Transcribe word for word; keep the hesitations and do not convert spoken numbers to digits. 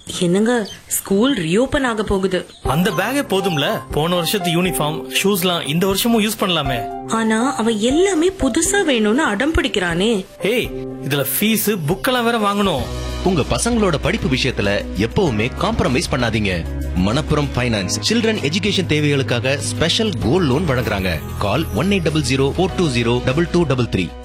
என்னங்க, school reopen ஆக போகுது. அந்த பேக்கே போதும்ல, போன வருஷத்து யூனிஃபார்ம் ஷூஸ்லாம் இந்த வருஷமும் யூஸ் பண்ணலாமே. ஆனா அவன் எல்லாமே புதுசா வேணும்னு அடம் பிடிக்கிறானே. ஏய், இதுல ஃபீஸ் புக்கெல்லாம் வேற வாங்கணும். உங்க பசங்களோட படிப்பு விஷயத்துல எப்பவுமே காம்ப்ரமைஸ் பண்ணாதீங்க. மணப்புரம் ஃபைனான்ஸ் சில்ட்ரன் எஜுகேஷன் தேவைகளுக்காக ஸ்பெஷல் கோல்ட் லோன் வழங்குறாங்க. கால் one eight double zero four two zero double two double three.